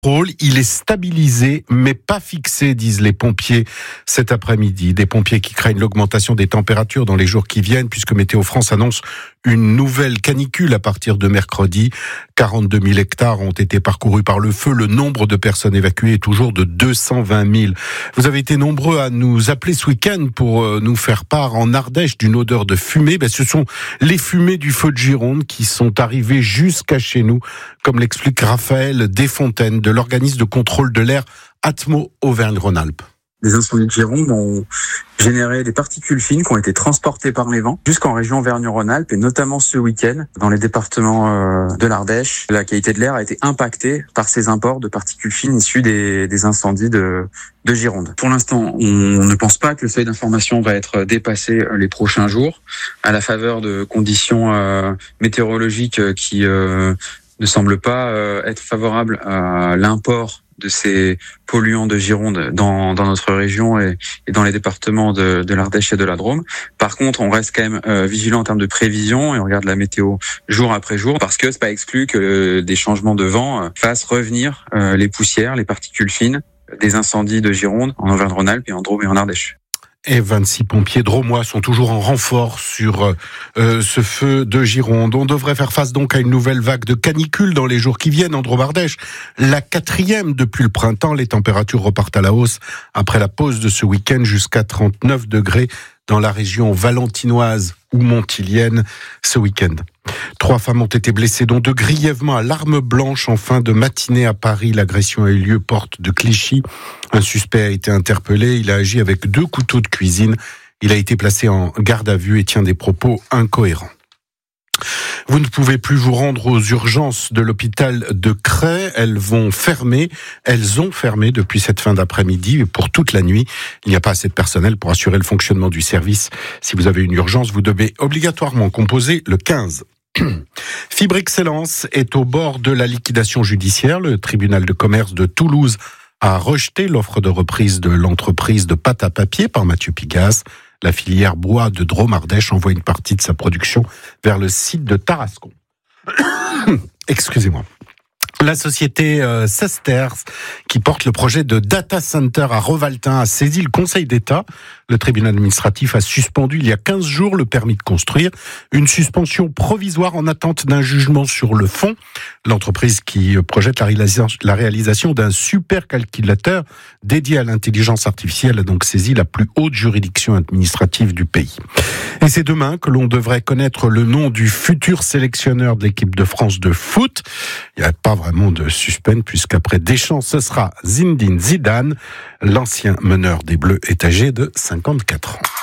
Il est stabilisé, mais pas fixé, disent les pompiers cet après-midi. Des pompiers qui craignent l'augmentation des températures dans les jours qui viennent, puisque Météo France annonce une nouvelle canicule à partir de mercredi. 42 000 hectares ont été parcourus par le feu. Le nombre de personnes évacuées est toujours de 220 000. Vous avez été nombreux à nous appeler ce week-end pour nous faire part en Ardèche d'une odeur de fumée. Ce sont les fumées du feu de Gironde qui sont arrivées jusqu'à chez nous, comme l'explique Raphaël Desfontaines de l'organisme de contrôle de l'air Atmo Auvergne-Rhône-Alpes. Les incendies de Gironde ont généré des particules fines qui ont été transportées par les vents jusqu'en région Auvergne-Rhône-Alpes et notamment ce week-end dans les départements de l'Ardèche. La qualité de l'air a été impactée par ces imports de particules fines issues des incendies de Gironde. Pour l'instant, on ne pense pas que le seuil d'information va être dépassé les prochains jours à la faveur de conditions météorologiques qui ne semblent pas être favorables à l'import de ces polluants de Gironde dans notre région et dans les départements de l'Ardèche et de la Drôme. Par contre, on reste quand même vigilant en termes de prévision et on regarde la météo jour après jour parce que c'est pas exclu que des changements de vent fassent revenir les poussières, les particules fines des incendies de Gironde en Auvergne-Rhône-Alpes et en Drôme et en Ardèche. Et 26 pompiers drômois sont toujours en renfort sur ce feu de Gironde. On devrait faire face donc à une nouvelle vague de canicule dans les jours qui viennent en Drôme-Ardèche. La 4e depuis le printemps. Les températures repartent à la hausse après la pause de ce week-end jusqu'à 39 degrés dans la région valentinoise ou montilienne ce week-end. 3 femmes ont été blessées, dont 2 grièvement à l'arme blanche en fin de matinée à Paris. L'agression a eu lieu porte de Clichy. Un suspect a été interpellé. Il a agi avec 2 couteaux de cuisine. Il a été placé en garde à vue et tient des propos incohérents. Vous ne pouvez plus vous rendre aux urgences de l'hôpital de Cray. Elles ont fermé depuis cette fin d'après-midi pour toute la nuit. Il n'y a pas assez de personnel pour assurer le fonctionnement du service. Si vous avez une urgence, vous devez obligatoirement composer le 15. Fibre Excellence est au bord de la liquidation judiciaire. Le tribunal de commerce de Toulouse a rejeté l'offre de reprise de l'entreprise de pâte à papier par Mathieu Pigasse. La filière bois de Drôme-Ardèche envoie une partie de sa production vers le site de Tarascon. Excusez-moi. La société Sesters, qui porte le projet de data center à Revaltin, a saisi le Conseil d'État. Le tribunal administratif a suspendu il y a 15 jours le permis de construire. Une suspension provisoire en attente d'un jugement sur le fond. L'entreprise qui projette la réalisation d'un supercalculateur dédié à l'intelligence artificielle a donc saisi la plus haute juridiction administrative du pays. Et c'est demain que l'on devrait connaître le nom du futur sélectionneur de l'équipe de France de foot. Il n'y a pas vraiment de suspense puisqu'après Deschamps, ce sera Zinedine Zidane. L'ancien meneur des Bleus est âgé de 54 ans.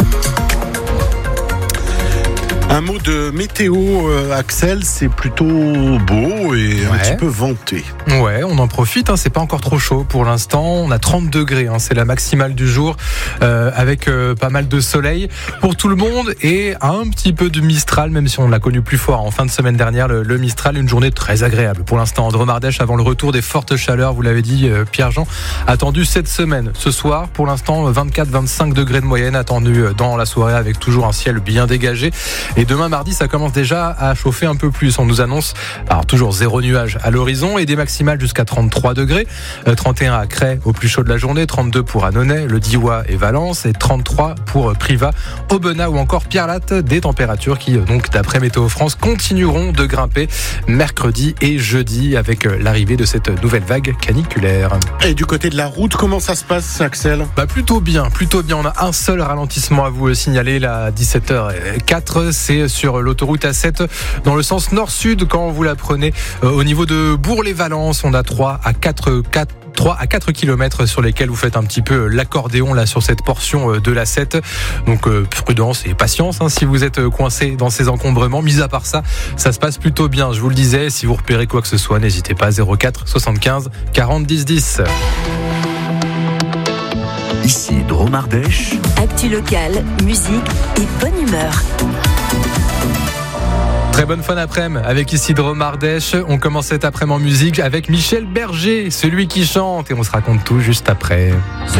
Un mot de météo, Axel, c'est plutôt beau et un petit peu venté. Ouais, on en profite, c'est pas encore trop chaud pour l'instant. On a 30 degrés, c'est la maximale du jour, avec pas mal de soleil pour tout le monde et un petit peu de Mistral, même si on l'a connu plus fort en fin de semaine dernière. Le Mistral, une journée très agréable pour l'instant en Drôme-Ardèche avant le retour des fortes chaleurs, vous l'avez dit Pierre-Jean, attendu cette semaine. Ce soir, pour l'instant, 24-25 degrés de moyenne attendus dans la soirée avec toujours un ciel bien dégagé. Et demain mardi, ça commence déjà à chauffer un peu plus. On nous annonce toujours 0 nuage à l'horizon et des maximales jusqu'à 33 degrés. 31 à Cray au plus chaud de la journée, 32 pour Annonay, le Diois et Valence et 33 pour Privas, Aubenas ou encore Pierrelatte. Des températures qui, donc d'après Météo France, continueront de grimper mercredi et jeudi avec l'arrivée de cette nouvelle vague caniculaire. Et du côté de la route, comment ça se passe, Axel ? Plutôt bien. On a un seul ralentissement à vous signaler, là, 17h04. C'est sur l'autoroute A7 dans le sens nord-sud quand vous la prenez au niveau de Bourg-les-Valences. On a 3 à 4 kilomètres sur lesquels vous faites un petit peu l'accordéon là sur cette portion de l'A7. Donc prudence et patience si vous êtes coincé dans ces encombrements. Mis à part ça, ça se passe plutôt bien. Je vous le disais, si vous repérez quoi que ce soit, n'hésitez pas, 04 75 40 10 10. Ici Drôme-Ardèche. Actu locale, musique et bonne humeur. Très bonne fin d'après-midi avec ici Drôme-Ardèche. On commence cet après-midi en musique avec Michel Berger, celui qui chante, et on se raconte tout juste après.